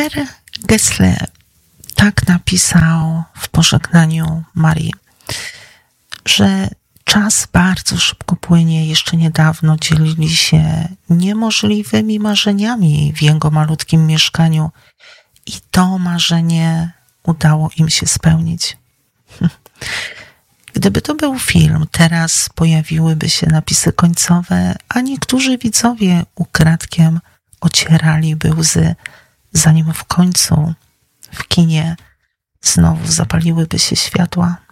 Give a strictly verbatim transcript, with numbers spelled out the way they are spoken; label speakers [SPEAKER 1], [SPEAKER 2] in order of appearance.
[SPEAKER 1] Pierre Gessle tak napisał w pożegnaniu Marii, że czas bardzo szybko płynie. Jeszcze niedawno dzielili się niemożliwymi marzeniami w jego malutkim mieszkaniu i to marzenie udało im się spełnić. Gdyby to był film, teraz pojawiłyby się napisy końcowe, a niektórzy widzowie ukradkiem ocieraliby łzy, zanim w końcu w kinie znowu zapaliłyby się światła.